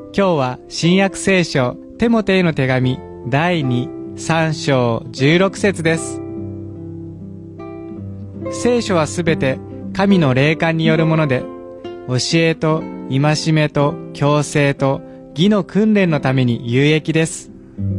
今日は新約聖書テモテへの手紙第3章16節です。聖書はすべて神の霊感によるもので、教えと戒めと矯正と義の訓練のために有益です。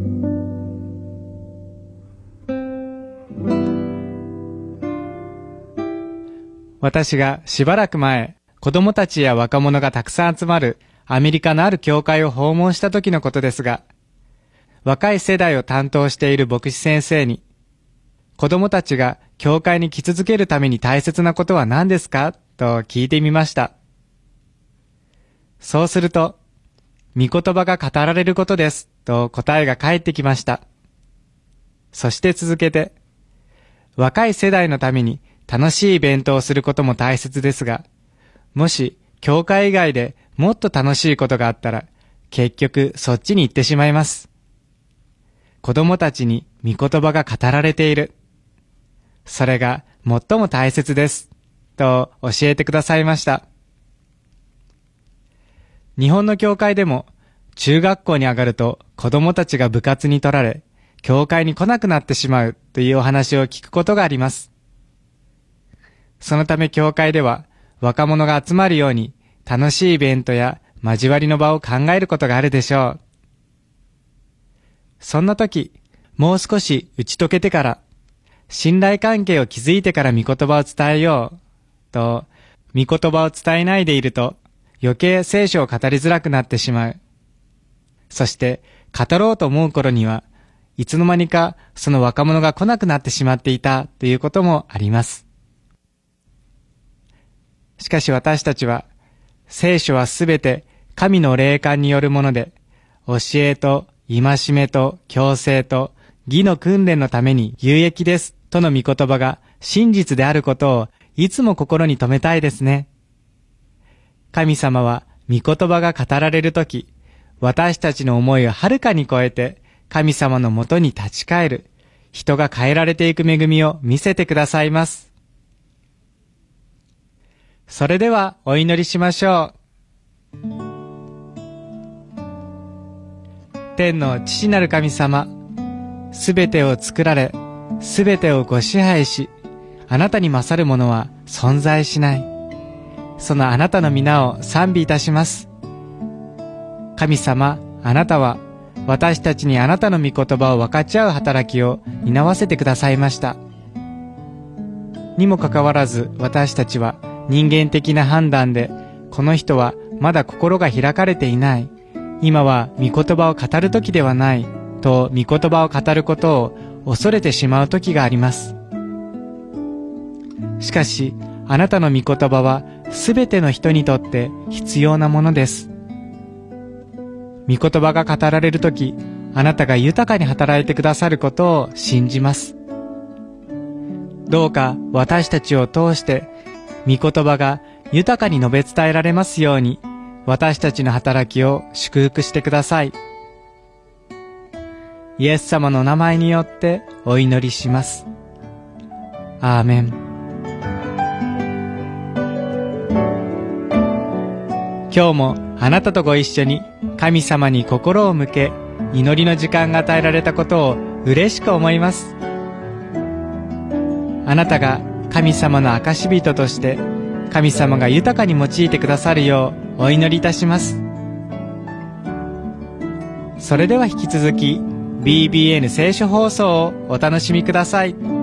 私がしばらく前、子供たちや若者がたくさん集まるアメリカのある教会を訪問した時のことですが、若い世代を担当している牧師先生に、子供たちが教会に来続けるために大切なことは何ですかと聞いてみました。そうすると、御言葉が語られることですと答えが返ってきました。そして続けて、若い世代のために楽しいイベントをすることも大切ですが、もし教会以外でもっと楽しいことがあったら、結局そっちに行ってしまいます。子供たちに御言葉が語られている。それが最も大切です。と教えてくださいました。日本の教会でも中学校に上がると子供たちが部活に取られ、教会に来なくなってしまうというお話を聞くことがあります。そのため教会では若者が集まるように楽しいイベントや交わりの場を考えることがあるでしょう。そんな時、もう少し打ち解けてから、信頼関係を築いてから御言葉を伝えようと、御言葉を伝えないでいると余計聖書を語りづらくなってしまう。そして語ろうと思う頃にはいつの間にかその若者が来なくなってしまっていたということもあります。しかし私たちは、聖書はすべて神の霊感によるもので、教えと戒めと矯正と義の訓練のために有益ですとの御言葉が真実であることをいつも心に留めたいですね。神様は御言葉が語られるとき、私たちの思いをはるかに超えて神様のもとに立ち返る、人が変えられていく恵みを見せてくださいます。それではお祈りしましょう。天の父なる神様、すべてを作られ、すべてをご支配し、あなたに勝るものは存在しない。そのあなたの皆を賛美いたします。神様、あなたは私たちにあなたの御言葉を分かち合う働きを担わせてくださいました。にもかかわらず私たちは人間的な判断で、この人はまだ心が開かれていない。今は御言葉を語る時ではない。と御言葉を語ることを恐れてしまう時があります。しかし、あなたの御言葉はすべての人にとって必要なものです。御言葉が語られる時、あなたが豊かに働いてくださることを信じます。どうか私たちを通して、御言葉が豊かに述べ伝えられますように、私たちの働きを祝福してください。イエス様の名前によってお祈りします。アーメン。今日もあなたとご一緒に神様に心を向け、祈りの時間が与えられたことを嬉しく思います。あなたが神様の証人として、神様が豊かに用いてくださるようお祈りいたします。それでは引き続き BBN 聖書放送をお楽しみください。